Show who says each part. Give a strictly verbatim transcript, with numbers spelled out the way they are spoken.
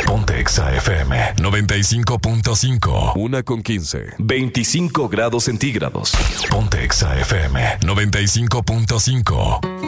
Speaker 1: Ponte Exa F M noventa y cinco punto cinco.
Speaker 2: Una con quince.
Speaker 1: veinticinco grados centígrados. Ponte Exa F M noventa y cinco punto cinco.